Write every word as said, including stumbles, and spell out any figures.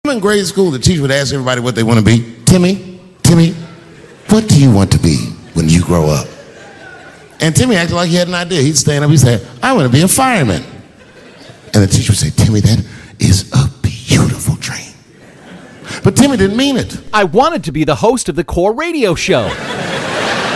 In grade school, the teacher would ask everybody what they want to be. Timmy, Timmy, what do you want to be when you grow up? And Timmy acted like he had an idea. He'd stand up, he'd say, I want to be a fireman. And the teacher would say, Timmy, that is a beautiful dream. But Timmy didn't mean it. I wanted to be the host of the Core Radio Show.